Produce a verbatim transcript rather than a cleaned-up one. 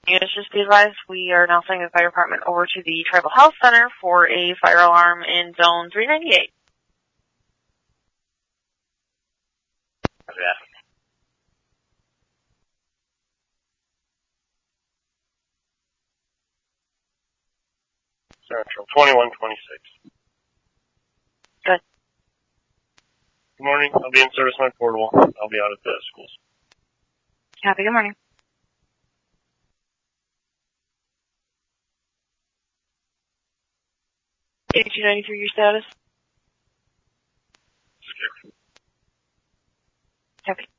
Units just be advised, we are now sending the fire department over to the Tribal Health Center for a fire alarm in zone three ninety-eight. Yeah. Central, twenty-one twenty-six. Good. Good morning. I'll be in service my portable. I'll be out at the schools. Happy good morning. eighty-two ninety-three, your status? Skip. Happy.